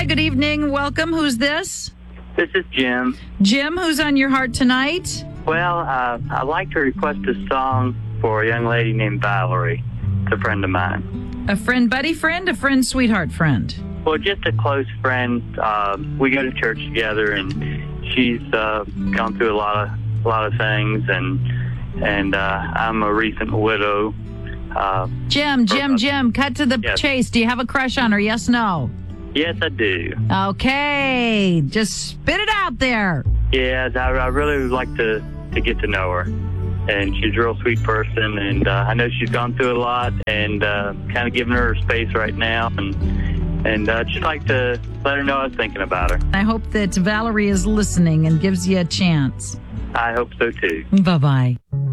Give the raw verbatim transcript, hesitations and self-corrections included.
good evening. Welcome. Who's this? This is Jim. Jim, who's on your heart tonight? Well, uh, I'd like to request a song for a young lady named Valerie. It's a friend of mine. A friend, buddy friend, a friend, sweetheart friend? Well, just a close friend. Uh, we go to church together, and she's uh, gone through a lot of a lot of things, and and uh, I'm a recent widow. Uh, Jim, Jim, uh, Jim, cut to the yes. chase. Do you have a crush on her? Yes, no? Yes, I do. Okay, just spit it out there. Yes, I, I really would like to, to get to know her. And she's a real sweet person, and uh, I know she's gone through a lot, and uh, kind of giving her her space right now. And and uh, just like to let her know I was thinking about her. I hope that Valerie is listening and gives you a chance. I hope so, too. Bye-bye.